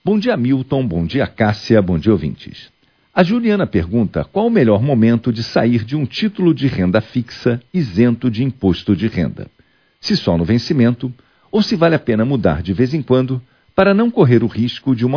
Bom dia, Milton. Bom dia, Cássia. Bom dia, ouvintes. A Juliana pergunta qual o melhor momento de sair de um título de renda fixa isento de imposto de renda. Se só no vencimento, ou se vale a pena mudar de vez em quando para não correr o risco de uma